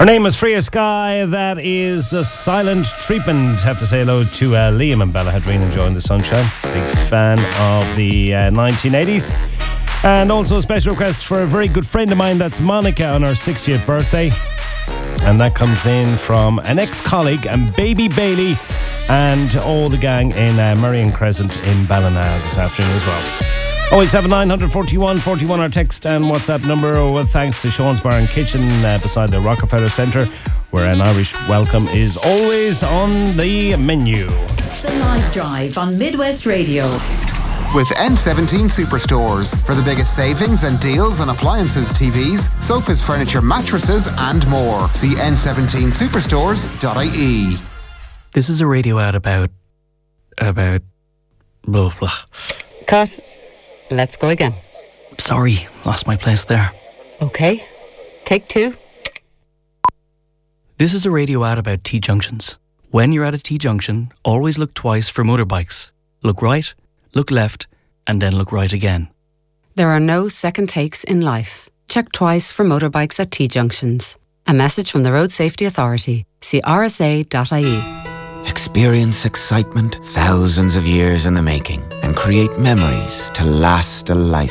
Her name is Freya Sky. That is The Silent Treatment. Have to say hello to Liam and Bella Hadreen enjoying the sunshine. Big fan of the 1980s. And also a special request for a very good friend of mine. That's Monica on her 60th birthday. And that comes in from an ex-colleague and Baby Bailey and all the gang in Marion Crescent in Ballina this afternoon as well. 0879 141 41 our text and WhatsApp number. Thanks to Sean's Bar and Kitchen beside the Rockefeller Centre, where an Irish welcome is always on the menu. The Live Drive on Midwest Radio. With N17 Superstores for the biggest savings and deals on appliances, TVs, sofas, furniture, mattresses and more. See n17superstores.ie. This is a radio ad about blah blah. Cut. Let's go again. Sorry, lost my place there. Okay. Take two. This is a radio ad about T-junctions. When you're at a T-junction, always look twice for motorbikes. Look right, look left, and then look right again. There are no second takes in life. Check twice for motorbikes at T-junctions. A message from the Road Safety Authority. See rsa.ie. Experience excitement thousands of years in the making and create memories to last a life.